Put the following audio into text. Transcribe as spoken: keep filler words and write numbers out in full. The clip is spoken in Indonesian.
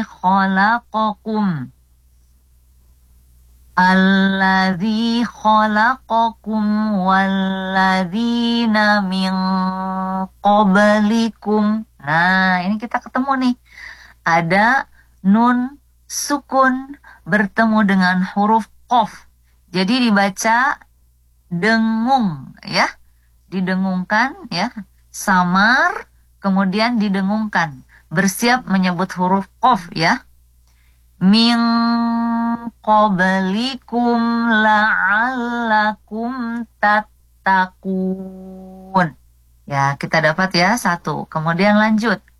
khalaqakum. Alladzi khalaqakum walladzina min qablikum. Nah, ini kita ketemu nih. Ada nun sukun bertemu dengan huruf qaf. Jadi dibaca dengung ya. Didengungkan ya. Samar kemudian didengungkan. Bersiap menyebut huruf qaf ya. Min qablikum la'allakum tattaqun. Ya, kita dapat ya satu. Kemudian lanjut.